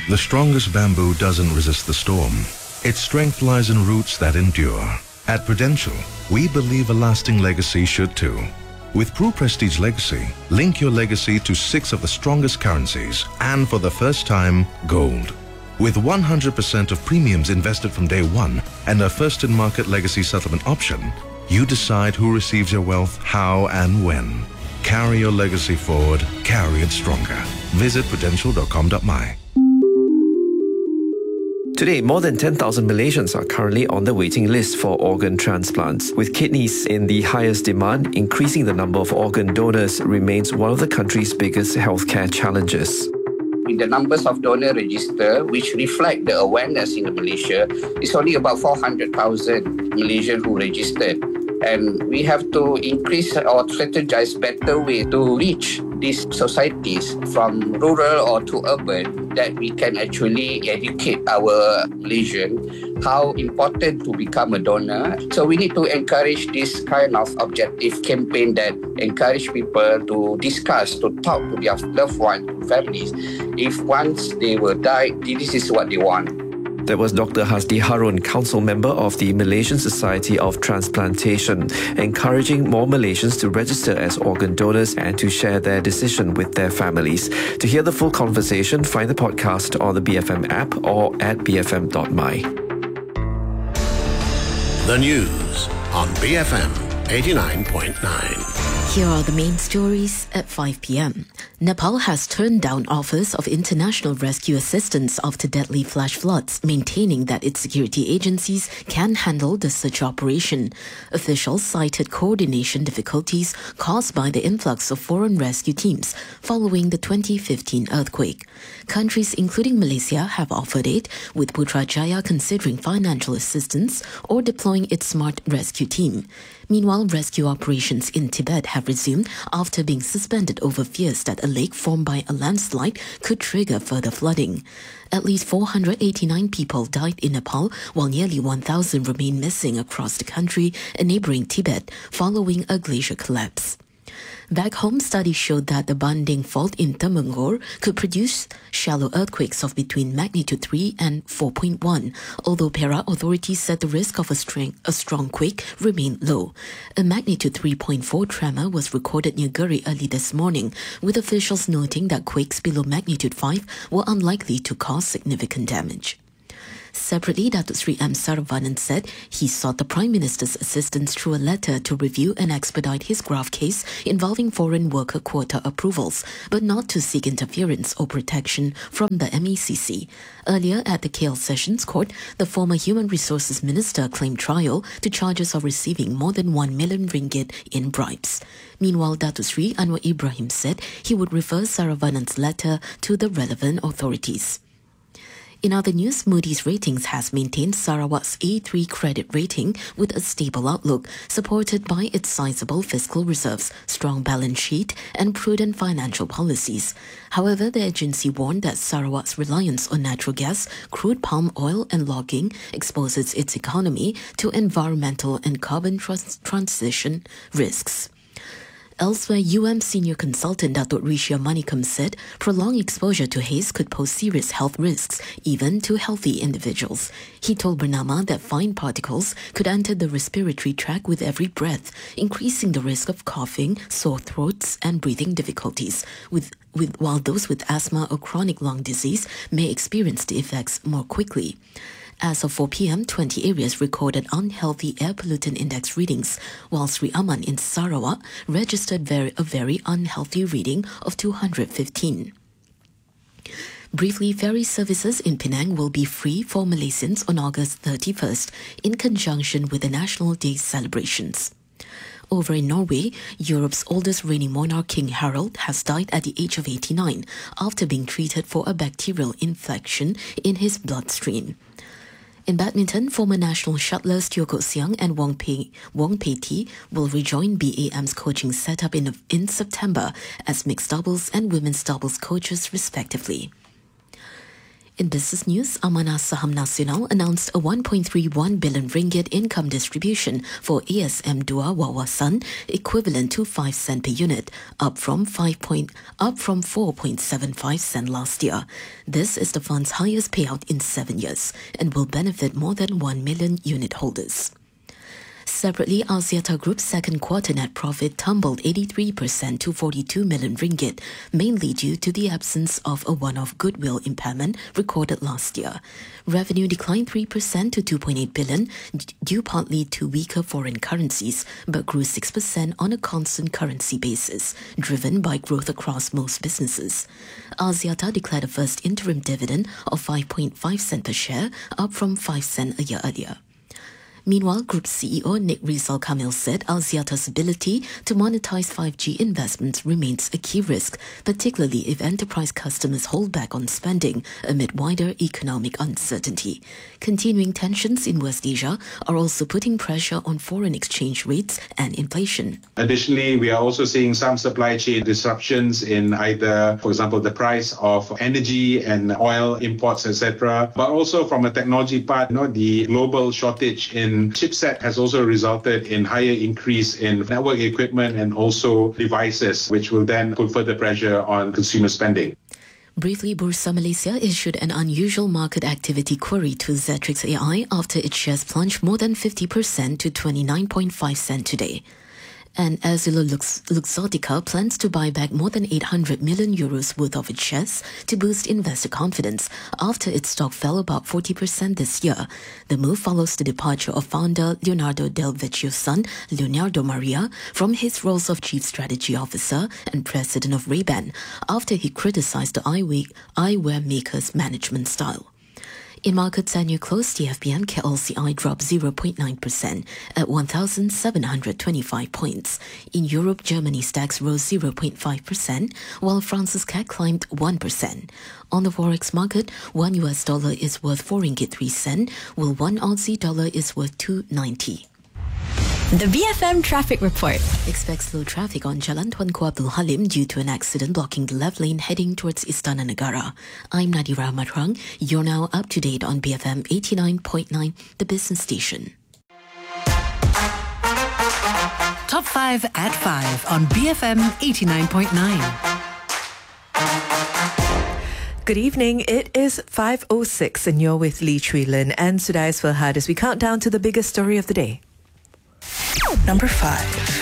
The strongest bamboo doesn't resist the storm. Its strength lies in roots that endure. At Prudential, we believe a lasting legacy should too. With Pru Prestige Legacy, link your legacy to 6 of the strongest currencies and for the first time, gold. With 100% of premiums invested from day one and a first-in-market legacy settlement option, you decide who receives your wealth, how and when. Carry your legacy forward, carry it stronger. Visit prudential.com.my. Today, more than 10,000 Malaysians are currently on the waiting list for organ transplants. With kidneys in the highest demand, increasing the number of organ donors remains one of the country's biggest healthcare challenges. The numbers of donor register, which reflect the awareness in Malaysia, is only about 400,000 Malaysians who registered. And we have to increase or strategize better way to reach these societies from rural or to urban, that we can actually educate our Malaysian how important to become a donor. So we need to encourage this kind of objective campaign that encourage people to discuss, to talk to their loved ones, families. If once they will die, this is what they want. That was Dr. Hasdi Harun, council member of the Malaysian Society of Transplantation, encouraging more Malaysians to register as organ donors and to share their decision with their families. To hear the full conversation, find the podcast on the BFM app or at bfm.my. The news on BFM 89.9. Here are the main stories at 5 p.m. Nepal has turned down offers of international rescue assistance after deadly flash floods, maintaining that its security agencies can handle the search operation. Officials cited coordination difficulties caused by the influx of foreign rescue teams following the 2015 earthquake. Countries including Malaysia have offered aid, with Putrajaya considering financial assistance or deploying its smart rescue team. Meanwhile, rescue operations in Tibet have resumed after being suspended over fears that a lake formed by a landslide could trigger further flooding. At least 489 people died in Nepal, while nearly 1,000 remain missing across the country and neighboring Tibet following a glacier collapse. Back home, studies showed that the Banding Fault in Temangor could produce shallow earthquakes of between magnitude 3 and 4.1, although Perak authorities said the risk of a strong quake remained low. A magnitude 3.4 tremor was recorded near Guri early this morning, with officials noting that quakes below magnitude 5 were unlikely to cause significant damage. Separately, Datuk Sri M. Saravanan said he sought the Prime Minister's assistance through a letter to review and expedite his graft case involving foreign worker quota approvals, but not to seek interference or protection from the MECC. Earlier at the KL Sessions Court, the former Human Resources Minister claimed trial to charges of receiving more than 1 million ringgit in bribes. Meanwhile, Datuk Sri Anwar Ibrahim said he would refer Saravanan's letter to the relevant authorities. In other news, Moody's Ratings has maintained Sarawak's A3 credit rating with a stable outlook, supported by its sizable fiscal reserves, strong balance sheet, and prudent financial policies. However, the agency warned that Sarawak's reliance on natural gas, crude palm oil, and logging exposes its economy to environmental and carbon transition risks. Elsewhere, senior consultant Datuk Rishia Manikam said prolonged exposure to haze could pose serious health risks, even to healthy individuals. He told Bernama that fine particles could enter the respiratory tract with every breath, increasing the risk of coughing, sore throats, and breathing difficulties, while those with asthma or chronic lung disease may experience the effects more quickly. As of 4 p.m., 20 areas recorded unhealthy air pollutant index readings, while Sri Aman in Sarawak registered a very unhealthy reading of 215. Briefly, ferry services in Penang will be free for Malaysians on August 31st in conjunction with the National Day celebrations. Over in Norway, Europe's oldest reigning monarch, King Harald, has died at the age of 89 after being treated for a bacterial infection in his bloodstream. In badminton, former national shuttlers Teo Koh Siang and Wong Pei Ti will rejoin BAM's coaching setup in September as mixed doubles and women's doubles coaches respectively. In business news, Amanah Saham Nasional announced a 1.31 billion ringgit income distribution for ASM Dua Wawasan, equivalent to 5 cent per unit, up from 4.75 cent last year. This is the fund's highest payout in 7 years and will benefit more than 1 million unit holders. Separately, Axiata Group's second quarter net profit tumbled 83% to 42 million ringgit, mainly due to the absence of a one-off goodwill impairment recorded last year. Revenue declined 3% to 2.8 billion, due partly to weaker foreign currencies, but grew 6% on a constant currency basis, driven by growth across most businesses. Axiata declared a first interim dividend of 5.5 cent per share, up from 5 cent a year earlier. Meanwhile, Group CEO Nick Rizal Kamil said Axiata's ability to monetize 5G investments remains a key risk, particularly if enterprise customers hold back on spending amid wider economic uncertainty. Continuing tensions in West Asia are also putting pressure on foreign exchange rates and inflation. Additionally, we are also seeing some supply chain disruptions in either, for example, the price of energy and oil imports, etc. But also from a technology part, the global shortage in chipset has also resulted in higher increase in network equipment and also devices, which will then put further pressure on consumer spending. Briefly, Bursa Malaysia issued an unusual market activity query to Zetrix AI after its shares plunged more than 50% to 29.5 cent today. And EssilorLuxottica plans to buy back more than 800 million euros worth of its shares to boost investor confidence after its stock fell about 40% this year. The move follows the departure of founder Leonardo Del Vecchio's son, Leonardo Maria, from his roles of Chief Strategy Officer and President of Ray-Ban after he criticized the eyewear maker's management style. In markets at new close, the FBM KLCI dropped 0.9% at 1,725 points. In Europe, Germany's DAX rose 0.5%, while France's CAC climbed 1%. On the forex market, $1 US is worth 4 ringgit 3 cents, while $1 Aussie dollar is worth 2.90. The BFM Traffic Report. Expect slow traffic on Jalan Tunku Abdul Halim due to an accident blocking the left lane heading towards Istana Negara. I'm Nadira Matrang. You're now up to date on BFM 89.9, the business station. Top 5 at 5 on BFM 89.9. Good evening. It is 5:06 and you're with Lee Chui Lin and Sudais Farhad as we count down to the biggest story of the day. Number 5.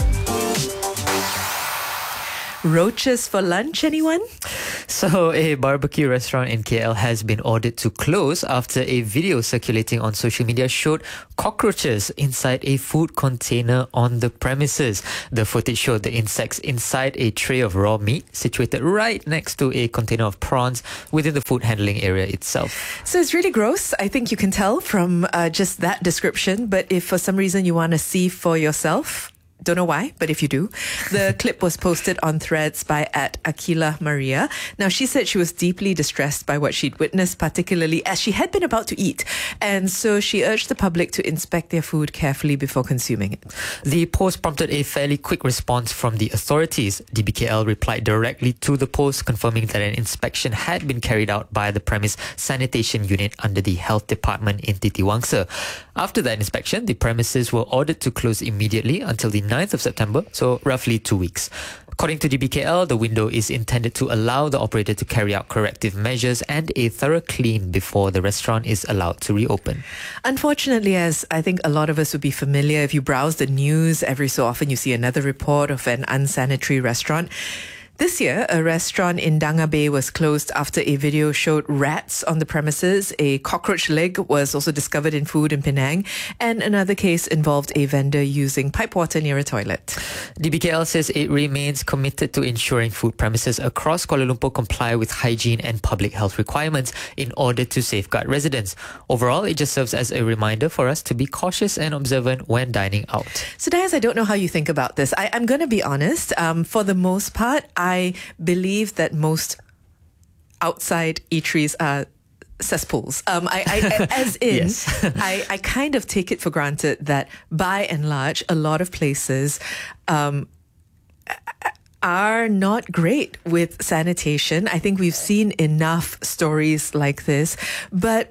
Roaches for lunch, anyone? So, a barbecue restaurant in KL has been ordered to close after a video circulating on social media showed cockroaches inside a food container on the premises. The footage showed the insects inside a tray of raw meat situated right next to a container of prawns within the food handling area itself. So it's really gross. I think you can tell from just that description. But if for some reason you want to see for yourself, don't know why, but if you do, the clip was posted on Threads by @Akila Maria. Now, she said she was deeply distressed by what she'd witnessed, particularly as she had been about to eat. And so she urged the public to inspect their food carefully before consuming it. The post prompted a fairly quick response from the authorities. DBKL replied directly to the post, confirming that an inspection had been carried out by the premise sanitation unit under the health department in Titiwangsa. After that inspection, the premises were ordered to close immediately until the 9th of September, so roughly 2 weeks. According to DBKL, the window is intended to allow the operator to carry out corrective measures and a thorough clean before the restaurant is allowed to reopen. Unfortunately, as I think a lot of us would be familiar, if you browse the news, every so often you see another report of an unsanitary restaurant. This year, a restaurant in Danga Bay was closed after a video showed rats on the premises. A cockroach leg was also discovered in food in Penang, and another case involved a vendor using pipe water near a toilet. DBKL says it remains committed to ensuring food premises across Kuala Lumpur comply with hygiene and public health requirements in order to safeguard residents. Overall, it just serves as a reminder for us to be cautious and observant when dining out. So, Diaz, I don't know how you think about this. I'm going to be honest. For the most part, I believe that most outside eateries are cesspools. As in, yes. I kind of take it for granted that by and large, a lot of places are are not great with sanitation. I think we've seen enough stories like this, but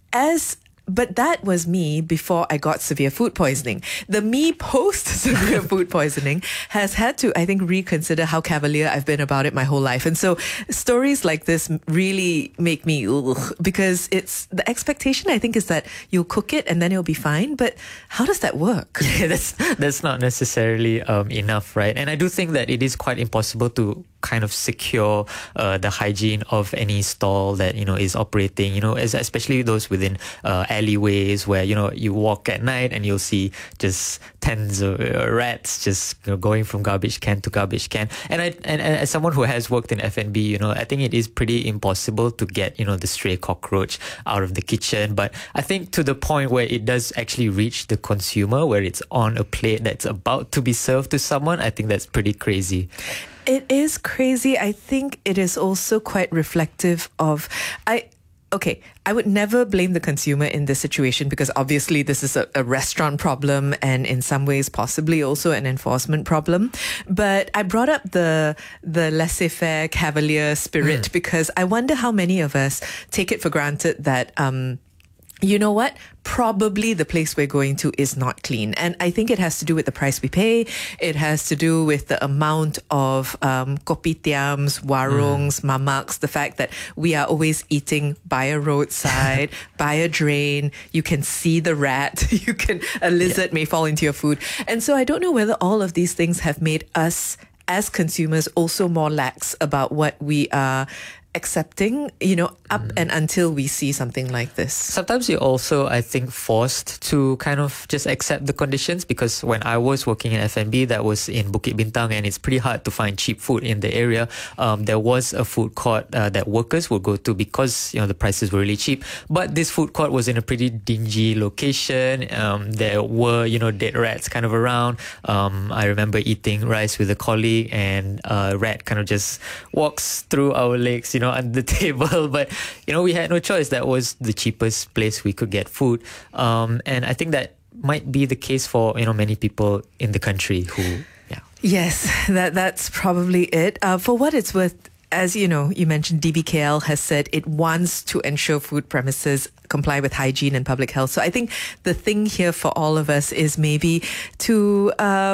that was me before I got severe food poisoning. The me post severe food poisoning has had to, I think, reconsider how cavalier I've been about it my whole life. And so stories like this really make me because it's the expectation, I think, is that you'll cook it and then it'll be fine. But how does that work? Yeah, that's not necessarily enough, right? And I do think that it is quite impossible to kind of secure the hygiene of any stall that is operating, especially those within alleyways where you walk at night and you'll see just tens of rats just going from garbage can to garbage can. And as someone who has worked in F&B, I think it is pretty impossible to get the stray cockroach out of the kitchen. But I think to the point where it does actually reach the consumer, where it's on a plate that's about to be served to someone, I think that's pretty crazy. It is crazy. I think it is also quite reflective of... I would never blame the consumer in this situation because obviously this is a restaurant problem and in some ways possibly also an enforcement problem. But I brought up the laissez-faire cavalier spirit because I wonder how many of us take it for granted that... you know what? Probably the place we're going to is not clean. And I think it has to do with the price we pay. It has to do with the amount of kopitiams, warungs, mamaks, the fact that we are always eating by a roadside, by a drain. You can see the rat. A lizard may fall into your food. And so I don't know whether all of these things have made us as consumers also more lax about what we are accepting, up and until we see something like this. Sometimes you're also, I think, forced to kind of just accept the conditions because when I was working in F&B, that was in Bukit Bintang and it's pretty hard to find cheap food in the area. There was a food court that workers would go to because, the prices were really cheap. But this food court was in a pretty dingy location. There were, dead rats kind of around. I remember eating rice with a colleague and a rat kind of just walks through our legs, on the table. But, we had no choice. That was the cheapest place we could get food. And I think that might be the case for, many people in the country who, yeah. Yes, that's probably it. For what it's worth, as you mentioned, DBKL has said it wants to ensure food premises comply with hygiene and public health. So I think the thing here for all of us is maybe to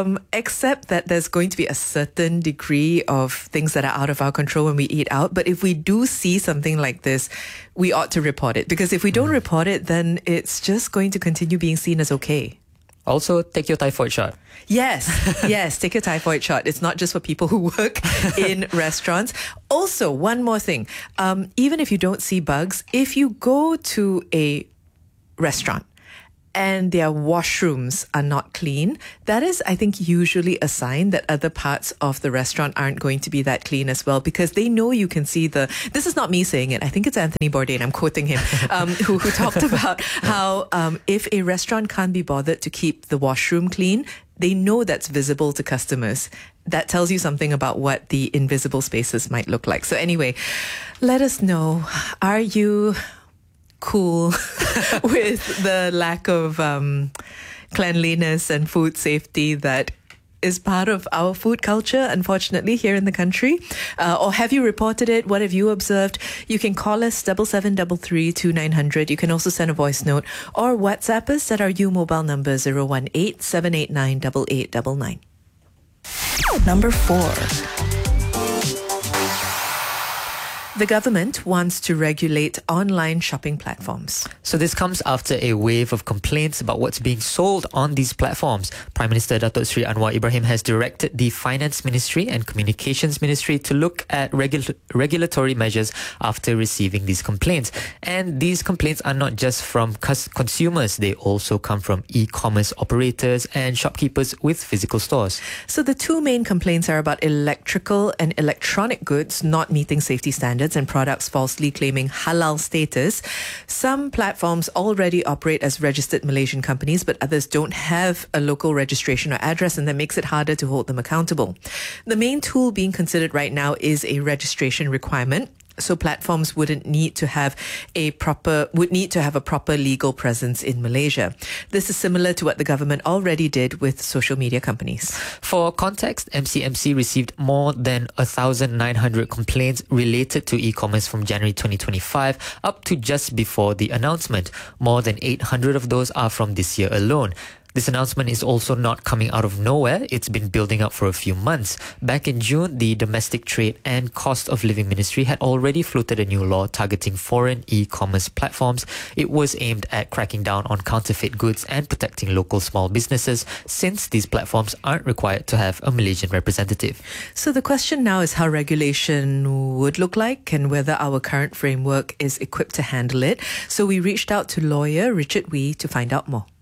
accept that there's going to be a certain degree of things that are out of our control when we eat out. But if we do see something like this, we ought to report it. Because if we don't report it, then it's just going to continue being seen as okay. Also, take your typhoid shot. Yes, take your typhoid shot. It's not just for people who work in restaurants. Also, one more thing. Even if you don't see bugs, if you go to a restaurant and their washrooms are not clean, that is, I think, usually a sign that other parts of the restaurant aren't going to be that clean as well, because they know you can see this is not me saying it, I think it's Anthony Bourdain, I'm quoting him, who talked about how if a restaurant can't be bothered to keep the washroom clean, they know that's visible to customers. That tells you something about what the invisible spaces might look like. So anyway, let us know, are you cool with the lack of cleanliness and food safety that is part of our food culture, unfortunately, here in the country? Or have you reported it? What have you observed? You can call us 7733 2900. You can also send a voice note or WhatsApp us at our U mobile number 018 789 8899. Number 4. The government wants to regulate online shopping platforms. So this comes after a wave of complaints about what's being sold on these platforms. Prime Minister Datuk Seri Anwar Ibrahim has directed the Finance Ministry and Communications Ministry to look at regulatory measures after receiving these complaints. And these complaints are not just from consumers, they also come from e-commerce operators and shopkeepers with physical stores. So the two main complaints are about electrical and electronic goods not meeting safety standards and products falsely claiming halal status. Some platforms already operate as registered Malaysian companies, but others don't have a local registration or address, and that makes it harder to hold them accountable. The main tool being considered right now is a registration requirement. So platforms would need to have a proper legal presence in Malaysia. This is similar to what the government already did with social media companies. For context, MCMC received more than 1,900 complaints related to e-commerce from January 2025 up to just before the announcement. More than 800 of those are from this year alone. This announcement is also not coming out of nowhere. It's been building up for a few months. Back in June, the Domestic Trade and Cost of Living Ministry had already floated a new law targeting foreign e-commerce platforms. It was aimed at cracking down on counterfeit goods and protecting local small businesses, since these platforms aren't required to have a Malaysian representative. So the question now is how regulation would look like and whether our current framework is equipped to handle it. So we reached out to lawyer Richard Wee to find out more.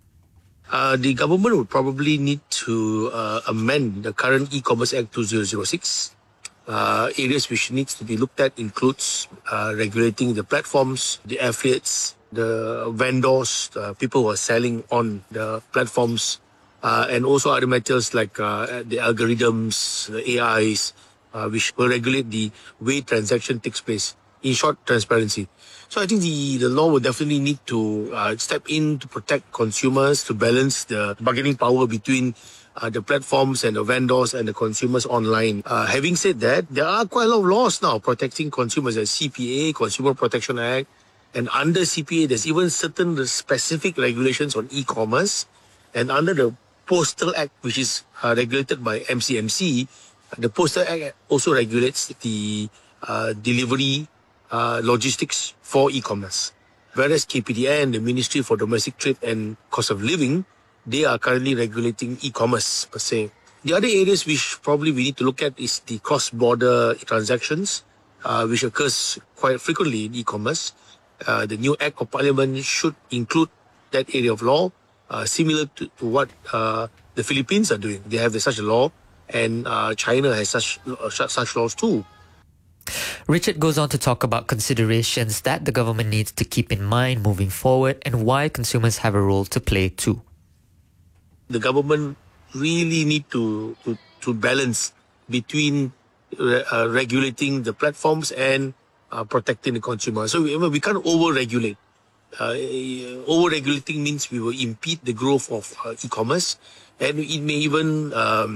The government would probably need to amend the current E-Commerce Act 2006. Areas which needs to be looked at includes regulating the platforms, the affiliates, the vendors, people who are selling on the platforms, and also other matters like the algorithms, the AIs, which will regulate the way transaction takes place. In short, transparency. So I think the law will definitely need to step in to protect consumers, to balance the bargaining power between the platforms and the vendors and the consumers online. Having said that, there are quite a lot of laws now protecting consumers. There's CPA, Consumer Protection Act, and under CPA, there's even certain specific regulations on e-commerce. And under the Postal Act, which is regulated by MCMC, the Postal Act also regulates the delivery logistics for e-commerce. Whereas KPDN, the Ministry for Domestic Trade and Cost of Living, they are currently regulating e-commerce per se. The other areas which probably we need to look at is the cross-border transactions, which occurs quite frequently in e-commerce. The new Act of Parliament should include that area of law, similar to what the Philippines are doing. They have such a law, and China has such laws too. Richard goes on to talk about considerations that the government needs to keep in mind moving forward and why consumers have a role to play too. The government really need to balance between regulating the platforms and protecting the consumer. So we can't over-regulate. Over-regulating means we will impede the growth of e-commerce, and it may even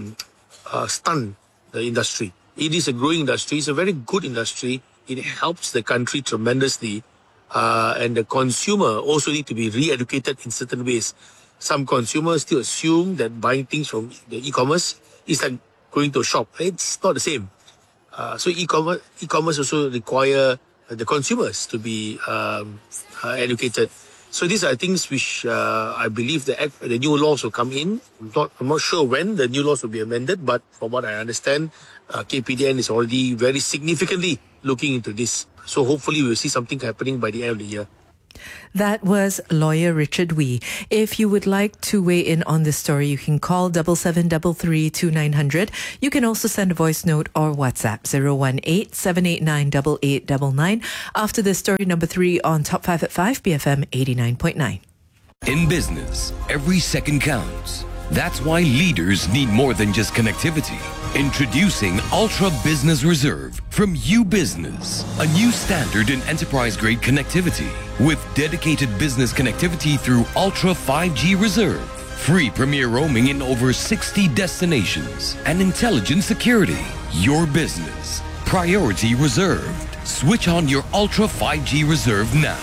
stun the industry. It is a growing industry. It's a very good industry. It helps the country tremendously. And the consumer also need to be re-educated in certain ways. Some consumers still assume that buying things from the e-commerce is like going to a shop. It's not the same. So e-commerce also require the consumers to be educated. So these are things which I believe the new laws will come in. I'm not sure when the new laws will be amended, but from what I understand, KPDN is already very significantly looking into this. So hopefully we'll see something happening by the end of the year. That was lawyer Richard Wee. If you would like to weigh in on this story, you can call 77332900. You can also send a voice note or WhatsApp 018-789-8899 after this story number 3 on Top 5 at 5 BFM 89.9. In business, every second counts. That's why leaders need more than just connectivity. Introducing Ultra Business Reserve from U-Business, a new standard in enterprise-grade connectivity with dedicated business connectivity through Ultra 5G Reserve, free premier roaming in over 60 destinations, and intelligent security. Your business, priority reserved. Switch on your Ultra 5G Reserve now.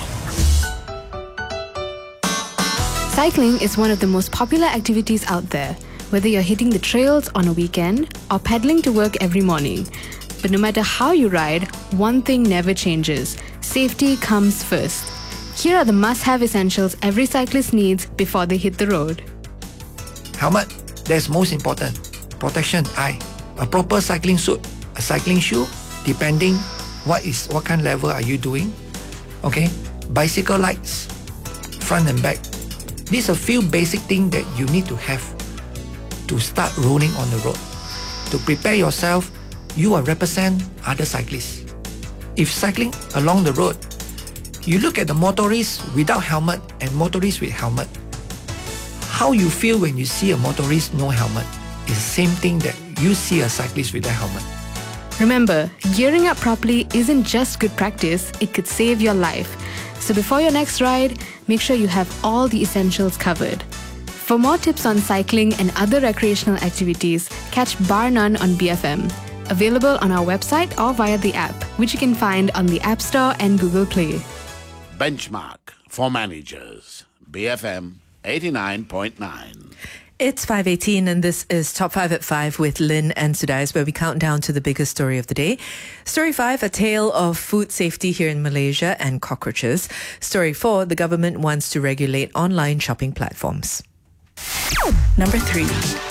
Cycling is one of the most popular activities out there, whether you're hitting the trails on a weekend or pedaling to work every morning. But no matter how you ride, one thing never changes. Safety comes first. Here are the must-have essentials every cyclist needs before they hit the road. Helmet, that's most important. Protection, eye. A proper cycling suit, a cycling shoe, depending what kind of level are you doing. Okay, bicycle lights, front and back. These are a few basic things that you need to have to start rolling on the road. To prepare yourself, you will represent other cyclists. If cycling along the road, you look at the motorists without helmet and motorists with helmet. How you feel when you see a motorist no helmet is the same thing that you see a cyclist without helmet. Remember, gearing up properly isn't just good practice, it could save your life. So before your next ride, make sure you have all the essentials covered. For more tips on cycling and other recreational activities, catch Bar None on BFM. Available on our website or via the app, which you can find on the App Store and Google Play. Benchmark for managers. BFM 89.9. It's 5:18 and this is Top 5 at 5 with Lynn and Sudais, where we count down to the biggest story of the day. Story 5, a tale of food safety here in Malaysia and cockroaches. Story 4, the government wants to regulate online shopping platforms. Number 3.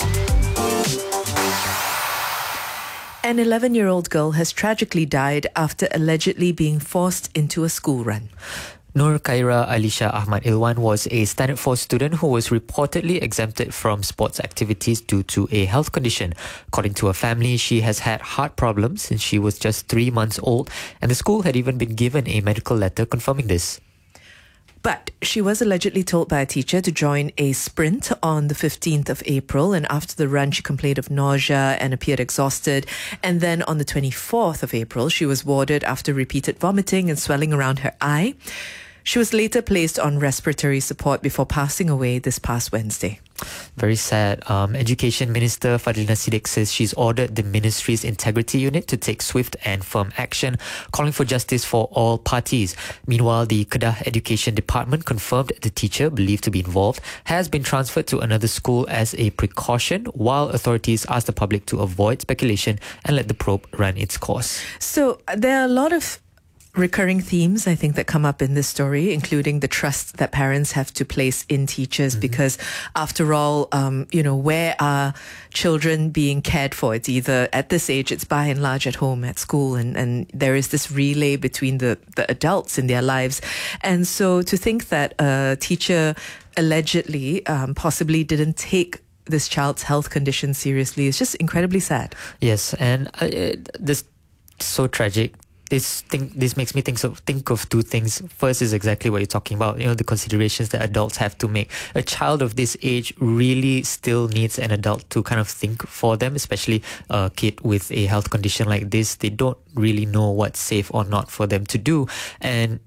An 11-year-old girl has tragically died after allegedly being forced into a school run. Nur Khaira Alisha Ahmad Ilwan was a Standard 4 student who was reportedly exempted from sports activities due to a health condition. According to her family, she has had heart problems since she was just 3 months old, and the school had even been given a medical letter confirming this. But she was allegedly told by a teacher to join a sprint on the 15th of April, and after the run she complained of nausea and appeared exhausted. And then on the 24th of April, she was warded after repeated vomiting and swelling around her eye. She was later placed on respiratory support before passing away this past Wednesday. Very sad. Education Minister Fadlina Siddiq says she's ordered the ministry's integrity unit to take swift and firm action, calling for justice for all parties. Meanwhile, the Kedah Education Department confirmed the teacher, believed to be involved, has been transferred to another school as a precaution, while authorities ask the public to avoid speculation and let the probe run its course. So there are a lot of recurring themes, I think, that come up in this story, including the trust that parents have to place in teachers, because after all, where are children being cared for? It's either at this age, it's by and large at home, at school, and there is this relay between the adults in their lives. And so to think that a teacher allegedly possibly didn't take this child's health condition seriously is just incredibly sad. Yes, and this is so tragic. This makes me think of two things. First is exactly what you're talking about, the considerations that adults have to make. A child of this age really still needs an adult to kind of think for them, especially a kid with a health condition like this. They don't really know what's safe or not for them to do. And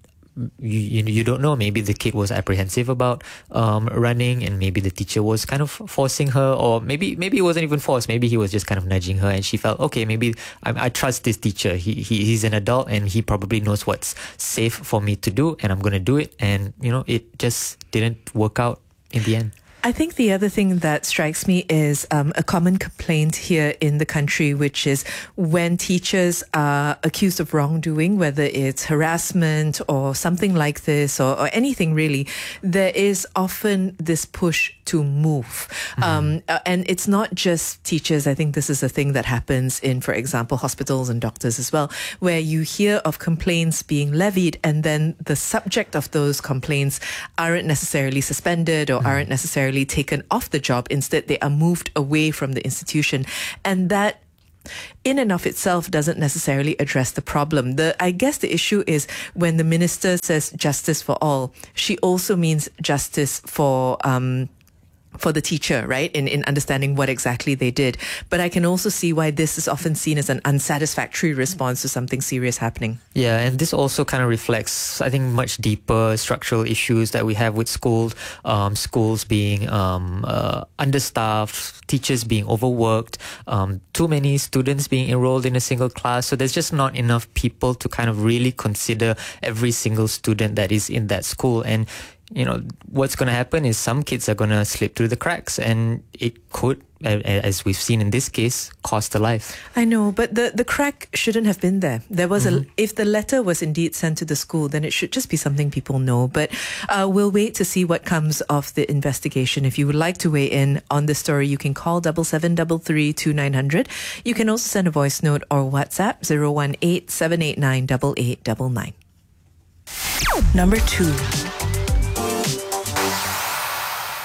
you don't know, maybe the kid was apprehensive about running, and maybe the teacher was kind of forcing her, or maybe it wasn't even forced, maybe he was just kind of nudging her, and she felt, okay, maybe I trust this teacher, he's an adult and he probably knows what's safe for me to do, and I'm going to do it. And it just didn't work out in the end. I think the other thing that strikes me is a common complaint here in the country, which is when teachers are accused of wrongdoing, whether it's harassment or something like this, or anything really, there is often this push to move. And it's not just teachers. I think this is a thing that happens in, for example, hospitals and doctors as well, where you hear of complaints being levied and then the subject of those complaints aren't necessarily suspended or aren't necessarily taken off the job. Instead, they are moved away from the institution. And that in and of itself doesn't necessarily address the problem. I guess the issue is when the minister says justice for all, she also means justice for the teacher, right? In understanding what exactly they did. But I can also see why this is often seen as an unsatisfactory response to something serious happening. Yeah, and this also kind of reflects, I think, much deeper structural issues that we have with schools. Schools being understaffed, teachers being overworked, too many students being enrolled in a single class. So there's just not enough people to kind of really consider every single student that is in that school. And what's going to happen is some kids are going to slip through the cracks, and it could, as we've seen in this case, cost a life. I know, but the crack shouldn't have been there. There was if the letter was indeed sent to the school, then it should just be something people know. But we'll wait to see what comes of the investigation. If you would like to weigh in on this story, you can call 7733 2900. You can also send a voice note or WhatsApp 018 789 8899. Number 2.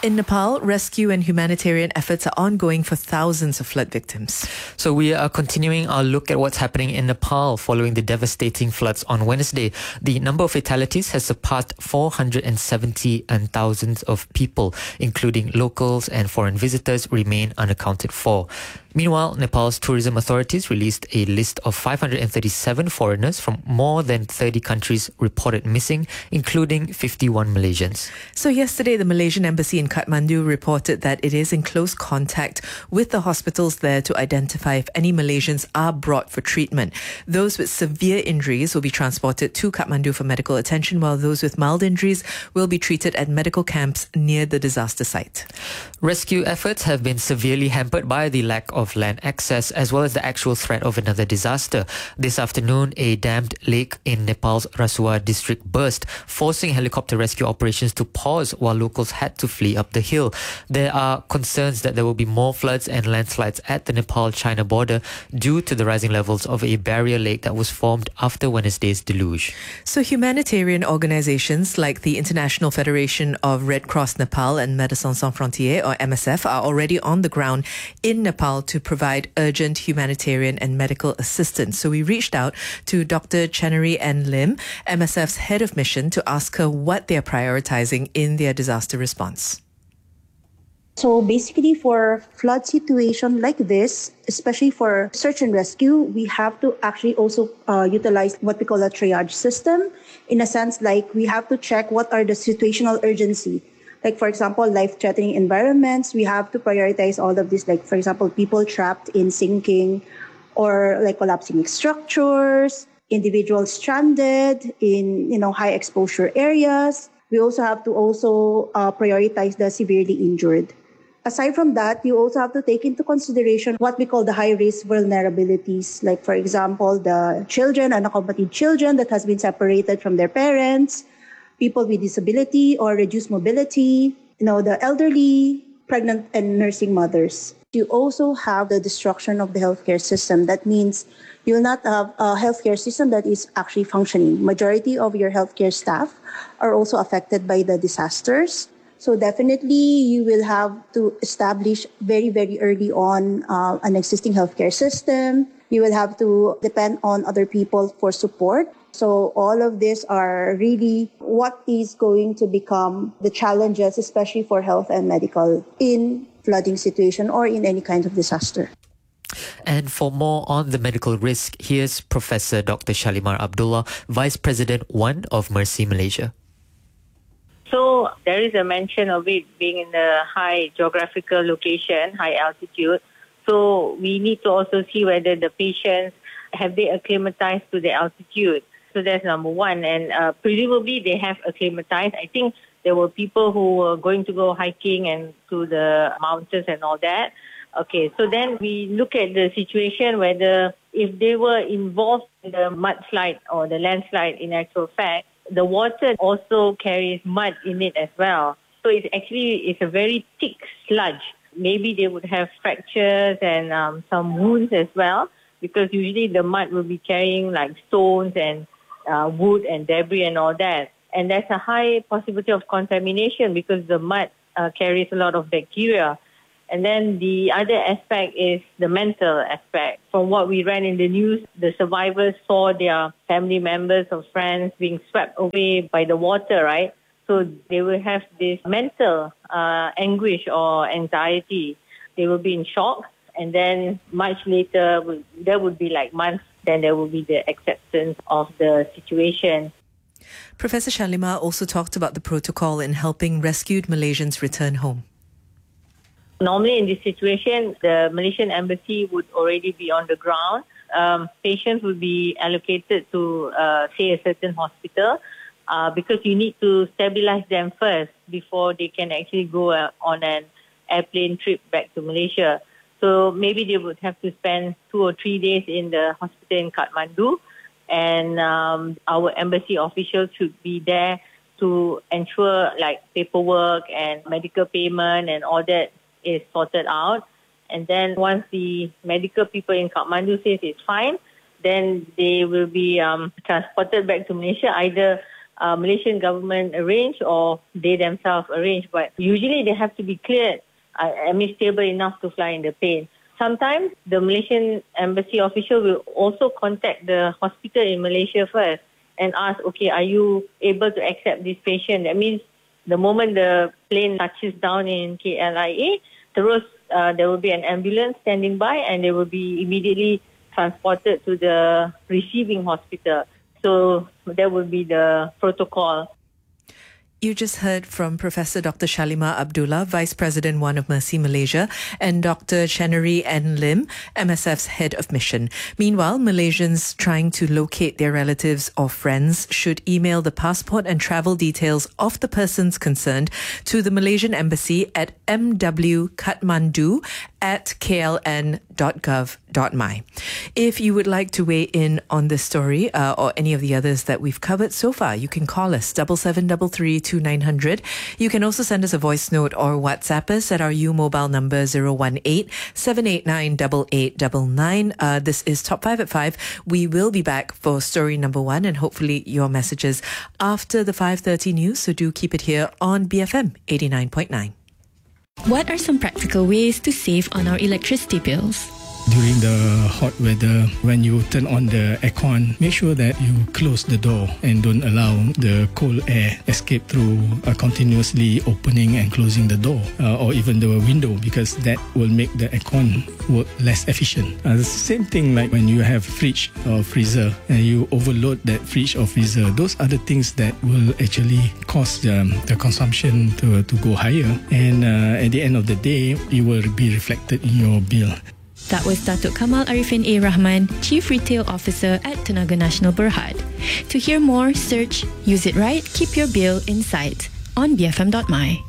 In Nepal, rescue and humanitarian efforts are ongoing for thousands of flood victims. So we are continuing our look at what's happening in Nepal following the devastating floods on Wednesday. The number of fatalities has surpassed 470, and thousands of people, including locals and foreign visitors, remain unaccounted for. Meanwhile, Nepal's tourism authorities released a list of 537 foreigners from more than 30 countries reported missing, including 51 Malaysians. So yesterday, the Malaysian embassy in Kathmandu reported that it is in close contact with the hospitals there to identify if any Malaysians are brought for treatment. Those with severe injuries will be transported to Kathmandu for medical attention, while those with mild injuries will be treated at medical camps near the disaster site. Rescue efforts have been severely hampered by the lack of land access as well as the actual threat of another disaster. This afternoon, a dammed lake in Nepal's Rasuwa district burst, forcing helicopter rescue operations to pause while locals had to flee up the hill. There are concerns that there will be more floods and landslides at the Nepal-China border due to the rising levels of a barrier lake that was formed after Wednesday's deluge. So humanitarian organizations like the International Federation of Red Cross Nepal and Médecins Sans Frontières, or MSF, are already on the ground in Nepal to provide urgent humanitarian and medical assistance. So we reached out to Dr. Chenery N. Lim, MSF's head of mission, to ask her what they are prioritizing in their disaster response. So basically, for flood situation like this, especially for search and rescue, we have to actually also utilize what we call a triage system. In a sense, like we have to check what are the situational urgency. Like, for example, life-threatening environments, we have to prioritize all of this. Like, for example, people trapped in sinking or like collapsing structures, individuals stranded in, high exposure areas. We also have to prioritize the severely injured. Aside from that, you also have to take into consideration what we call the high-risk vulnerabilities. Like, for example, the children, unaccompanied children that has been separated from their parents, people with disability or reduced mobility, the elderly, pregnant and nursing mothers. You also have the destruction of the healthcare system. That means you will not have a healthcare system that is actually functioning. Majority of your healthcare staff are also affected by the disasters. So definitely you will have to establish very, very early on an existing healthcare system. You will have to depend on other people for support. So all of these are really what is going to become the challenges, especially for health and medical in flooding situation or in any kind of disaster. And for more on the medical risk, here's Professor Dr. Shalimar Abdullah, Vice President 1 of Mercy Malaysia. So there is a mention of it being in a high geographical location, high altitude. So we need to also see whether the patients, have they acclimatized to the altitude. So that's number one. And presumably they have acclimatized. I think there were people who were going to go hiking and to the mountains and all that. Okay, so then we look at the situation whether if they were involved in the mudslide or the landslide in actual fact, the water also carries mud in it as well. So it's a very thick sludge. Maybe they would have fractures and some wounds as well, because usually the mud will be carrying like stones and wood and debris and all that. And there's a high possibility of contamination because the mud carries a lot of bacteria. And then the other aspect is the mental aspect. From what we read in the news, the survivors saw their family members or friends being swept away by the water, right? So they will have this mental anguish or anxiety. They will be in shock. And then much later, there would be like months, then there will be the acceptance of the situation. Professor Shalimar also talked about the protocol in helping rescued Malaysians return home. Normally in this situation, the Malaysian embassy would already be on the ground. Patients would be allocated to, say, a certain hospital because you need to stabilize them first before they can actually go on an airplane trip back to Malaysia. So maybe they would have to spend 2 or 3 days in the hospital in Kathmandu, and our embassy officials should be there to ensure like paperwork and medical payment and all that is sorted out. And then once the medical people in Kathmandu says it's fine, then they will be transported back to Malaysia, either Malaysian government arrange or they themselves arrange. But usually they have to be cleared, stable enough to fly in the plane. Sometimes the Malaysian embassy official will also contact the hospital in Malaysia first and ask, okay, are you able to accept this patient? That means the moment the plane touches down in KLIA, there will be an ambulance standing by and they will be immediately transported to the receiving hospital. So that would be the protocol. You just heard from Professor Dr. Shalima Abdullah, Vice President 1 of Mercy Malaysia, and Dr. Chenery N. Lim, MSF's Head of Mission. Meanwhile, Malaysians trying to locate their relatives or friends should email the passport and travel details of the persons concerned to the Malaysian Embassy at mwkatmandu@kln.gov.my. If you would like to weigh in on this story or any of the others that we've covered so far, you can call us 77332900. You can also send us a voice note or WhatsApp us at our U-Mobile number 018-789-8899. This is Top 5 at 5. We will be back for story number 1 and hopefully your messages after the 5:30 news. So do keep it here on BFM 89.9. What are some practical ways to save on our electricity bills? During the hot weather, when you turn on the aircon, make sure that you close the door and don't allow the cold air escape through continuously opening and closing the door or even the window, because that will make the aircon work less efficient. The same thing like when you have fridge or freezer and you overload that fridge or freezer, those are the things that will actually cause the consumption to go higher, and at the end of the day, it will be reflected in your bill. That was Datuk Kamal Arifin A. Rahman, Chief Retail Officer at Tenaga Nasional Berhad. To hear more, search Use It Right, Keep Your Bill in Sight on BFM.my.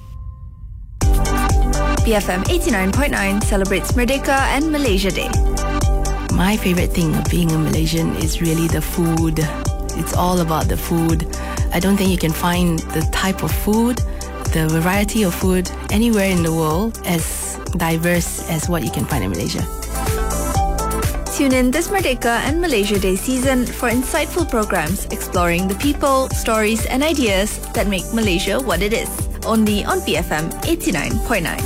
BFM 89.9 celebrates Merdeka and Malaysia Day. My favorite thing of being a Malaysian is really the food. It's all about the food. I don't think you can find the type of food, the variety of food anywhere in the world as diverse as what you can find in Malaysia. Tune in this Merdeka and Malaysia Day season for insightful programs exploring the people, stories and ideas that make Malaysia what it is. Only on BFM 89.9.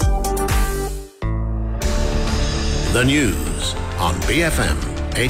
The news on BFM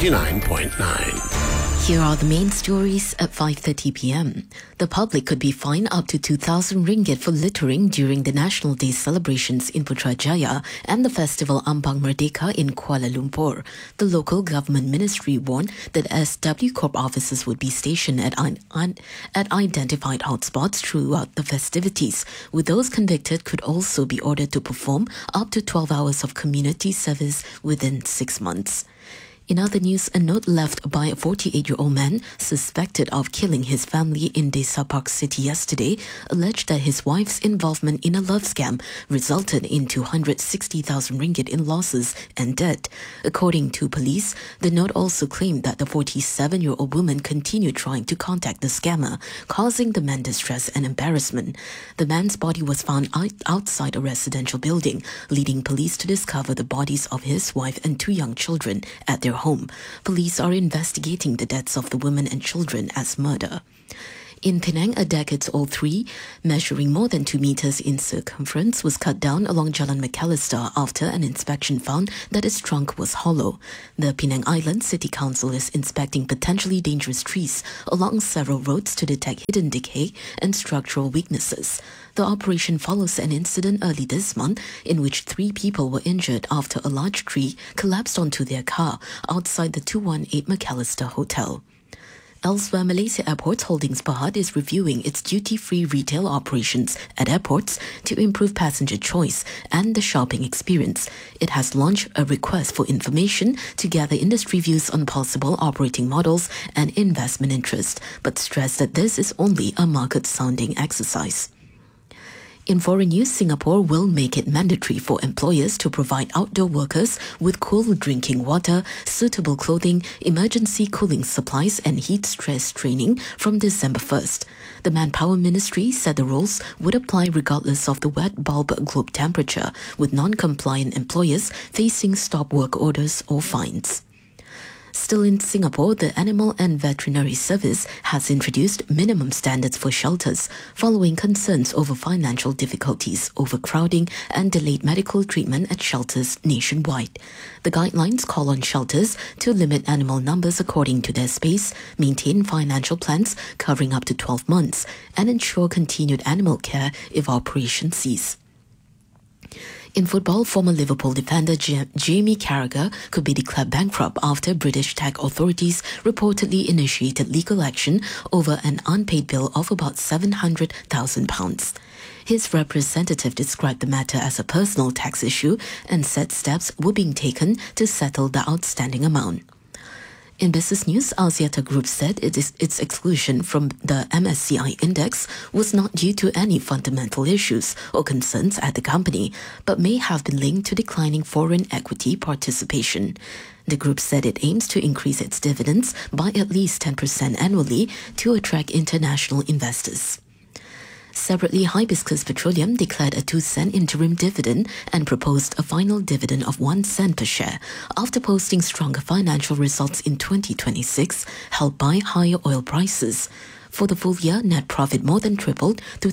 89.9. Here are the main stories at 5:30 p.m. The public could be fined up to 2,000 ringgit for littering during the National Day celebrations in Putrajaya and the festival Ambang Merdeka in Kuala Lumpur. The local government ministry warned that SW Corp officers would be stationed at identified hotspots throughout the festivities, with those convicted could also be ordered to perform up to 12 hours of community service within 6 months. In other news, a note left by a 48-year-old man suspected of killing his family in Desa Park City yesterday alleged that his wife's involvement in a love scam resulted in 260,000 ringgit in losses and debt. According to police, the note also claimed that the 47-year-old woman continued trying to contact the scammer, causing the man distress and embarrassment. The man's body was found outside a residential building, leading police to discover the bodies of his wife and 2 young children at their home. Police are investigating the deaths of the women and children as murder. In Penang, a decades-old tree measuring more than 2 meters in circumference was cut down along Jalan McAllister after an inspection found that its trunk was hollow. The Penang Island City Council is inspecting potentially dangerous trees along several roads to detect hidden decay and structural weaknesses. The operation follows an incident early this month in which 3 people were injured after a large tree collapsed onto their car outside the 218 McAllister Hotel. Elsewhere, Malaysia Airports Holdings Berhad is reviewing its duty-free retail operations at airports to improve passenger choice and the shopping experience. It has launched a request for information to gather industry views on possible operating models and investment interest, but stressed that this is only a market-sounding exercise. In foreign news, Singapore will make it mandatory for employers to provide outdoor workers with cool drinking water, suitable clothing, emergency cooling supplies and heat stress training from December 1st. The Manpower Ministry said the rules would apply regardless of the wet bulb globe temperature, with non-compliant employers facing stop work orders or fines. Still in Singapore, the Animal and Veterinary Service has introduced minimum standards for shelters following concerns over financial difficulties, overcrowding and delayed medical treatment at shelters nationwide. The guidelines call on shelters to limit animal numbers according to their space, maintain financial plans covering up to 12 months, and ensure continued animal care if operations cease. In football, former Liverpool defender Jamie Carragher could be declared bankrupt after British tech authorities reportedly initiated legal action over an unpaid bill of about £700,000. His representative described the matter as a personal tax issue and said steps were being taken to settle the outstanding amount. In business news, Axiata Group said its exclusion from the MSCI index was not due to any fundamental issues or concerns at the company, but may have been linked to declining foreign equity participation. The group said it aims to increase its dividends by at least 10% annually to attract international investors. Separately, Hibiscus Petroleum declared a 2-cent interim dividend and proposed a final dividend of 1 cent per share after posting stronger financial results in 2026, helped by higher oil prices. For the full year, net profit more than tripled to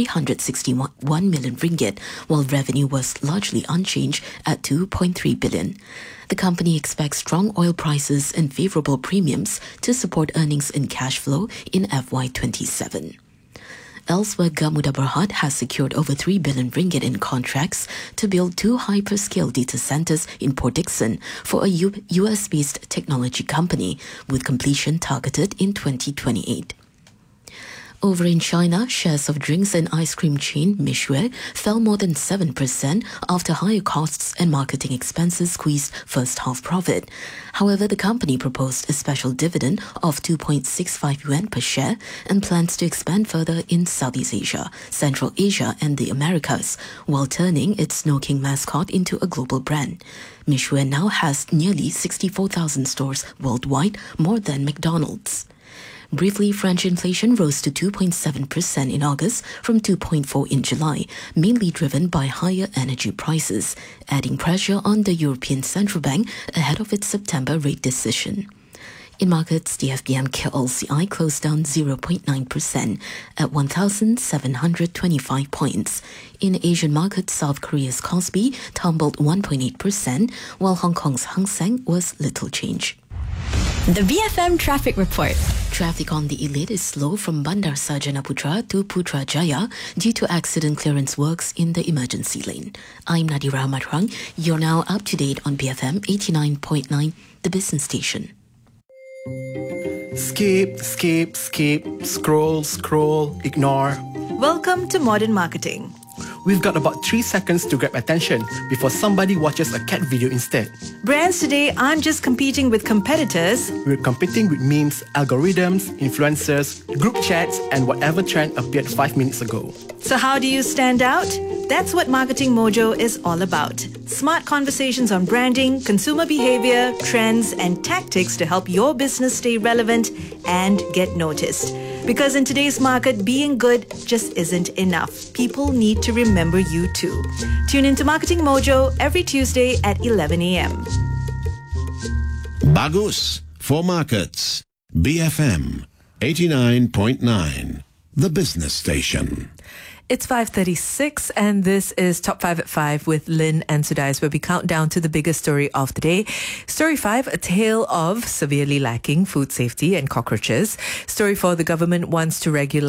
361 million ringgit, while revenue was largely unchanged at 2.3 billion. The company expects strong oil prices and favorable premiums to support earnings and cash flow in FY27. Elsewhere, Gamuda Berhad has secured over 3 billion ringgit in contracts to build 2 hyperscale data centers in Port Dickson for a US-based technology company, with completion targeted in 2028. Over in China, shares of drinks and ice cream chain Mixue fell more than 7% after higher costs and marketing expenses squeezed first-half profit. However, the company proposed a special dividend of 2.65 yuan per share and plans to expand further in Southeast Asia, Central Asia and the Americas, while turning its Snow King mascot into a global brand. Mixue now has nearly 64,000 stores worldwide, more than McDonald's. Briefly, French inflation rose to 2.7% in August from 2.4% in July, mainly driven by higher energy prices, adding pressure on the European Central Bank ahead of its September rate decision. In markets, the FBM KLCI closed down 0.9% at 1,725 points. In Asian markets, South Korea's Kospi tumbled 1.8%, while Hong Kong's Hang Seng was little change. The BFM Traffic Report. Traffic on the Elite is slow from Bandar Sarjana Putra to Putrajaya due to accident clearance works in the emergency lane. I'm Nadira Matrang. You're now up to date on BFM 89.9, the business station. Skip, scroll, ignore. Welcome to Modern Marketing. We've got about 3 seconds to grab attention before somebody watches a cat video instead. Brands today aren't just competing with competitors. We're competing with memes, algorithms, influencers, group chats, and whatever trend appeared 5 minutes ago. So how do you stand out? That's what Marketing Mojo is all about. Smart conversations on branding, consumer behavior, trends, and tactics to help your business stay relevant and get noticed. Because in today's market, being good just isn't enough. People need to remember you too. Tune into Marketing Mojo every Tuesday at 11 a.m. Bagus for markets. BFM 89.9, the business station. It's 5:36 and this is Top 5 at 5 with Lynn and Sudais, where we count down to the biggest story of the day. Story 5, a tale of severely lacking food safety and cockroaches. Story 4, the government wants to regulate